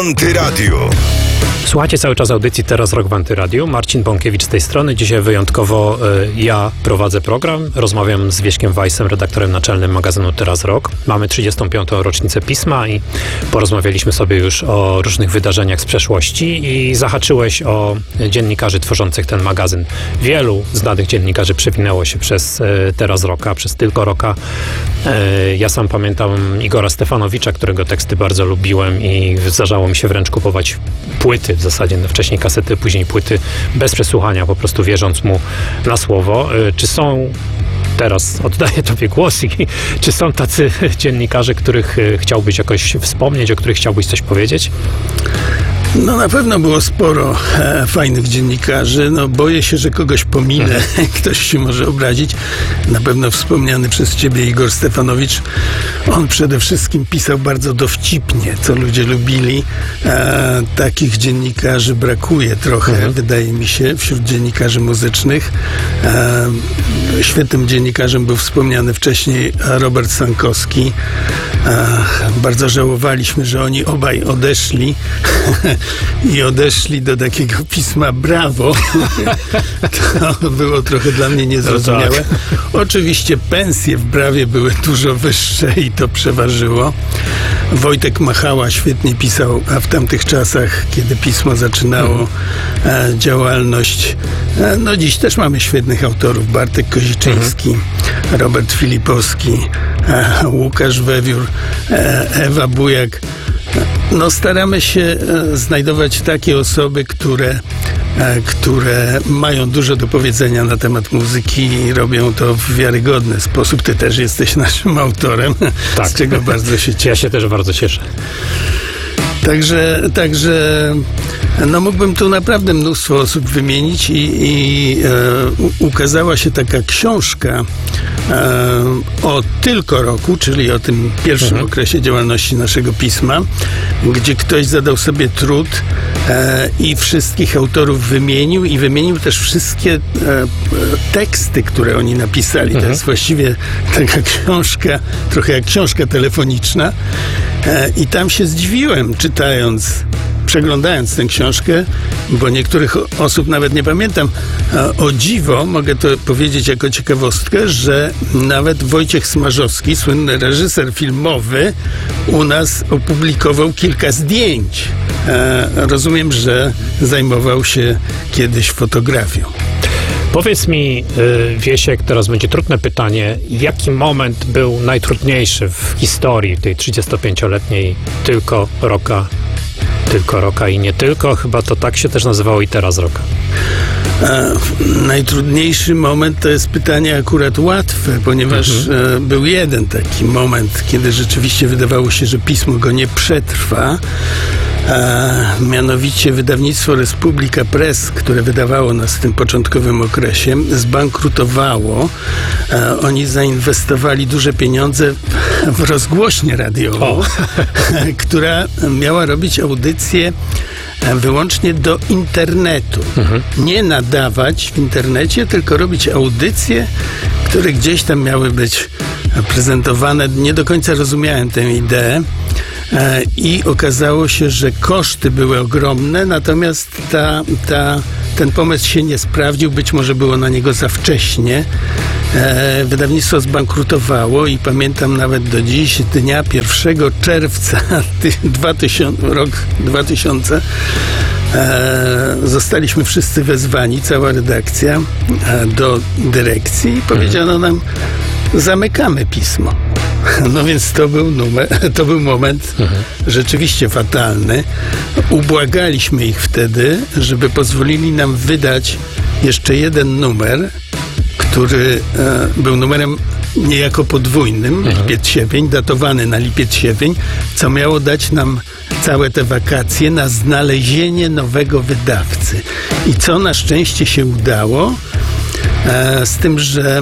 Antyradiu. Słuchacie cały czas audycji Teraz Rok w Antyradiu. Marcin Bąkiewicz z tej strony. Dzisiaj wyjątkowo ja prowadzę program. Rozmawiam z Wieśkiem Weissem, redaktorem naczelnym magazynu Teraz Rok. Mamy 35. rocznicę pisma i porozmawialiśmy sobie już o różnych wydarzeniach z przeszłości i zahaczyłeś o dziennikarzy tworzących ten magazyn. Wielu znanych dziennikarzy przewinęło się przez Teraz Roka, przez Tylko Roka. Ja sam pamiętam Igora Stefanowicza, którego teksty bardzo lubiłem i zdarzało mi się wręcz kupować płyty, w zasadzie wcześniej kasety, później płyty bez przesłuchania, po prostu wierząc mu na słowo. Czy są, teraz oddaję tobie głos, czy są tacy dziennikarze, których chciałbyś jakoś wspomnieć, o których chciałbyś coś powiedzieć? No na pewno było sporo fajnych dziennikarzy. No boję się, że kogoś pominę. Ktoś się może obrazić. Na pewno wspomniany przez ciebie Igor Stefanowicz. On przede wszystkim pisał bardzo dowcipnie, co ludzie lubili. Takich dziennikarzy brakuje trochę, wydaje mi się, wśród dziennikarzy muzycznych. Świetnym dziennikarzem był wspomniany wcześniej Robert Sankowski. Bardzo żałowaliśmy, że oni obaj odeszli. I odeszli do takiego pisma Brawo. To było trochę dla mnie niezrozumiałe. No tak. Oczywiście pensje w Brawie były dużo wyższe i to przeważyło. Wojtek Machała świetnie pisał w tamtych czasach, kiedy pismo zaczynało działalność. No dziś też mamy świetnych autorów. Bartek Koziczyński, Robert Filipowski, Łukasz Wewiór, Ewa Bujak. No staramy się znajdować takie osoby, które mają dużo do powiedzenia na temat muzyki i robią to w wiarygodny sposób. Ty też jesteś naszym autorem, tak. Z czego bardzo się cieszę. Ja się też bardzo cieszę. Także no mógłbym tu naprawdę mnóstwo osób wymienić i ukazała się taka książka o Tylko Roku, czyli o tym pierwszym okresie działalności naszego pisma, gdzie ktoś zadał sobie trud i wszystkich autorów wymienił też wszystkie teksty, które oni napisali. To jest właściwie taka książka, trochę jak książka telefoniczna i tam się zdziwiłem, przeglądając tę książkę, bo niektórych osób nawet nie pamiętam. O dziwo, mogę to powiedzieć jako ciekawostkę, że nawet Wojciech Smarzowski, słynny reżyser filmowy, u nas opublikował kilka zdjęć. Rozumiem, że zajmował się kiedyś fotografią. Powiedz mi, Wiesiek, teraz będzie trudne pytanie, jaki moment był najtrudniejszy w historii tej 35-letniej Tylko Roka i nie tylko, chyba to tak się też nazywało i Teraz Roka. Najtrudniejszy moment to jest pytanie akurat łatwe, ponieważ był jeden taki moment, kiedy rzeczywiście wydawało się, że pismo go nie przetrwa. Mianowicie wydawnictwo Republika Press, które wydawało nas w tym początkowym okresie, zbankrutowało. Oni zainwestowali duże pieniądze w rozgłośnię radiową, która miała robić audycje wyłącznie do internetu. Nie nadawać w internecie, tylko robić audycje, które gdzieś tam miały być prezentowane. Nie do końca rozumiałem tę ideę. I okazało się, że koszty były ogromne, natomiast ten pomysł się nie sprawdził, być może było na niego za wcześnie. Wydawnictwo zbankrutowało i pamiętam nawet do dziś, dnia 1 czerwca rok 2000 zostaliśmy wszyscy wezwani, cała redakcja, do dyrekcji i powiedziano nam: zamykamy pismo. No więc to był moment rzeczywiście fatalny. Ubłagaliśmy ich wtedy, żeby pozwolili nam wydać jeszcze jeden numer, który był numerem niejako podwójnym, lipiec-sierpień, datowany na lipiec-sierpień, co miało dać nam całe te wakacje na znalezienie nowego wydawcy. I co na szczęście się udało, z tym, że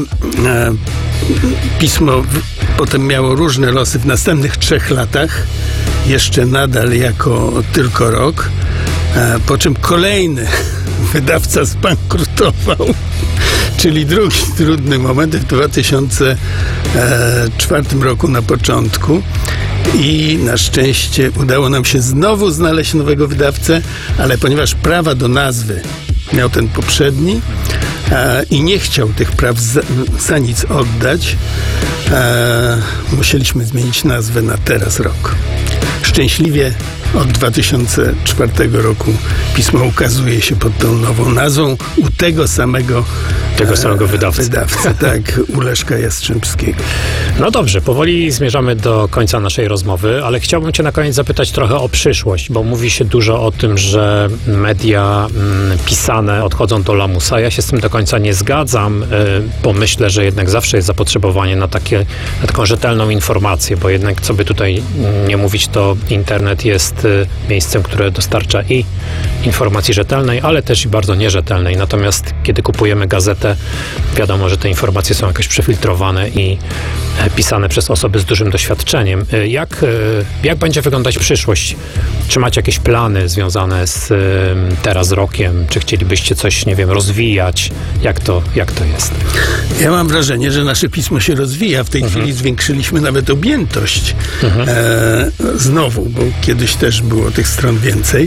pismo potem miało różne losy w następnych 3 latach, jeszcze nadal jako Tylko Rok, po czym kolejny wydawca zbankrutował, czyli drugi trudny moment w 2004 roku na początku. i na szczęście udało nam się znowu znaleźć nowego wydawcę, ale ponieważ prawa do nazwy miał ten poprzedni i nie chciał tych praw za nic oddać, musieliśmy zmienić nazwę na Teraz Rok. Szczęśliwie od 2004 roku pismo ukazuje się pod tą nową nazwą u tego samego wydawcy, tak, u Leszka Jastrzębskiego. No dobrze, powoli zmierzamy do końca naszej rozmowy, ale chciałbym cię na koniec zapytać trochę o przyszłość, bo mówi się dużo o tym, że media pisane odchodzą do lamusa. Ja się z tym do końca nie zgadzam, bo myślę, że jednak zawsze jest zapotrzebowanie na taką rzetelną informację, bo jednak, co by tutaj nie mówić, to internet jest miejscem, które dostarcza i informacji rzetelnej, ale też i bardzo nierzetelnej. Natomiast kiedy kupujemy gazetę, wiadomo, że te informacje są jakoś przefiltrowane i pisane przez osoby z dużym doświadczeniem. Jak będzie wyglądać przyszłość? Czy macie jakieś plany związane z Teraz Rokiem? Czy chcielibyście coś, nie wiem, rozwijać? Jak to jest? Ja mam wrażenie, że nasze pismo się rozwija. W tej chwili zwiększyliśmy nawet objętość. Znowu, bo kiedyś też było tych stron więcej.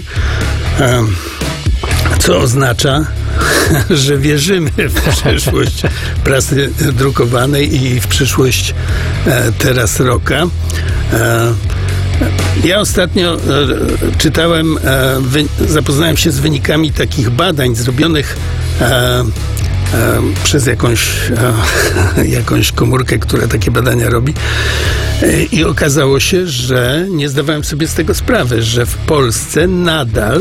Co oznacza, że wierzymy w przyszłość prasy drukowanej i w przyszłość Teraz Roka. Ja ostatnio czytałem, zapoznałem się z wynikami takich badań zrobionych przez jakąś komórkę, która takie badania robi. I okazało się, że nie zdawałem sobie z tego sprawy, że w Polsce nadal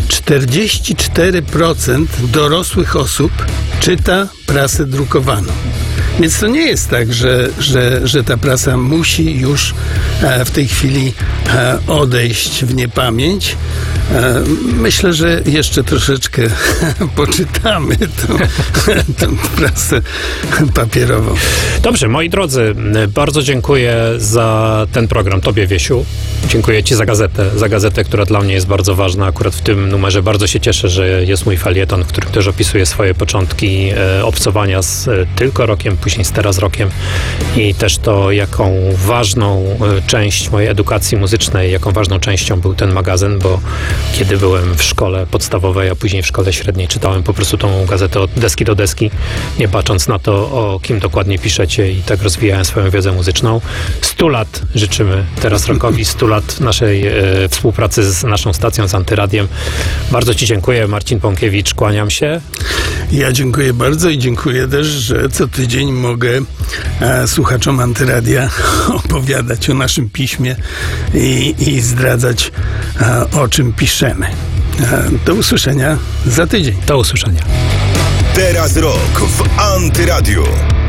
44% dorosłych osób czyta prasę drukowaną. Więc to nie jest tak, że ta prasa musi już w tej chwili odejść w niepamięć. Myślę, że jeszcze troszeczkę poczytamy tę prasę papierową. Dobrze, moi drodzy, bardzo dziękuję za ten program. Tobie, Wiesiu. Dziękuję ci za gazetę, która dla mnie jest bardzo ważna. Akurat w tym numerze bardzo się cieszę, że jest mój felieton, w którym też opisuję swoje początki obcowania z Tylko Rokiem, później z Teraz Rokiem i też to, jaką ważną część mojej edukacji muzycznej, jaką ważną częścią był ten magazyn, bo kiedy byłem w szkole podstawowej, a później w szkole średniej, czytałem po prostu tą gazetę od deski do deski, nie patrząc na to, o kim dokładnie piszecie, i tak rozwijałem swoją wiedzę muzyczną. 100 lat życzymy Teraz Rokowi, 100 lat naszej współpracy z naszą stacją, z Antyradiem. Bardzo ci dziękuję. Marcin Bąkiewicz, kłaniam się. Ja dziękuję bardzo i dziękuję też, że co tydzień mogę słuchaczom Antyradia opowiadać o naszym piśmie i zdradzać, o czym piszemy. Do usłyszenia za tydzień. Do usłyszenia. Teraz Rok w Antyradiu.